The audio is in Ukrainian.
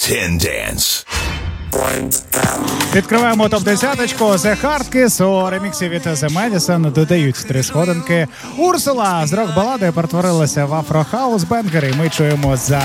10 Dance. Відкриваємо топ-10. The Hardkiss у реміксі від The Madison додають 3 сходинки. Урсула з рок-баладою перетворилася в афро-хаус бенгер, і ми чуємо за